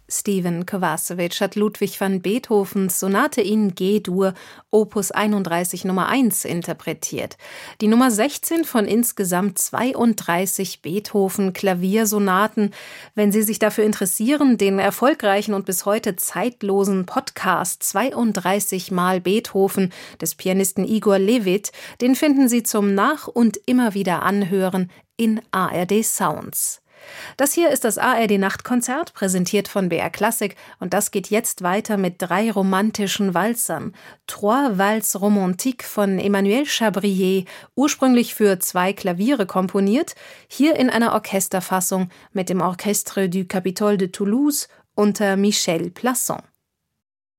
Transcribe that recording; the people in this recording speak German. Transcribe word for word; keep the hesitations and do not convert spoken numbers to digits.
Stephen Kovacevic hat Ludwig van Beethovens Sonate in G-Dur, Opus einunddreißig Nummer eins, interpretiert. Die Nummer sechzehn von insgesamt zweiunddreißig Beethoven-Klaviersonaten. Wenn Sie sich dafür interessieren, den erfolgreichen und bis heute zeitlosen Podcast zweiunddreißig Mal Beethoven des Pianisten Igor Levit, den finden Sie zum Nach- und immer wieder Anhören in A R D Sounds. Das hier ist das A R D Nachtkonzert, präsentiert von B R Klassik, und das geht jetzt weiter mit drei romantischen Walzern. Trois Valses Romantiques von Emmanuel Chabrier, ursprünglich für zwei Klaviere komponiert, hier in einer Orchesterfassung mit dem Orchestre du Capitole de Toulouse unter Michel Plasson.